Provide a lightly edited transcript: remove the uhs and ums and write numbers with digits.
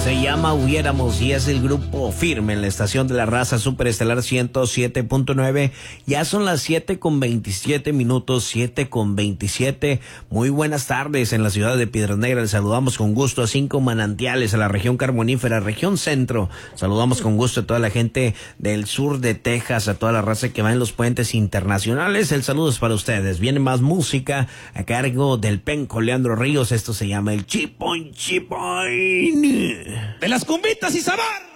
Se llama Hubiéramos y es el grupo Firme en la estación de la raza Superestelar 107.9. Ya son las 7:27, 7:27. Muy buenas tardes en la ciudad de Piedras Negras. Les saludamos con gusto a 5 manantiales, a la región carbonífera, región centro. Saludamos con gusto a toda la gente del sur de Texas, a toda la raza que va en los puentes internacionales. El saludo es para ustedes. Viene más música a cargo del penco Leandro Ríos. Esto se llama el Chipoin Chipoin. De las cumbitas y sabor.